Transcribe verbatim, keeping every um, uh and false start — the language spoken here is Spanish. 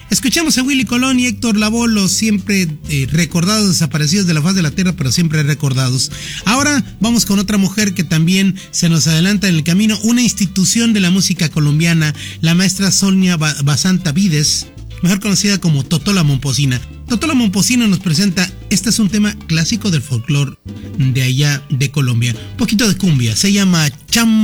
Escuchamos a Willy Colón y Héctor Lavoe, los siempre eh, recordados, desaparecidos de la faz de la tierra, pero siempre recordados. Ahora vamos con otra mujer que también se nos adelanta en el camino, una institución de la música colombiana, la maestra Sonia Basanta Vides, mejor conocida como Totola Momposina. Totola Momposina nos presenta, este es un tema clásico del folclore de allá de Colombia, un poquito de cumbia, se llama Cham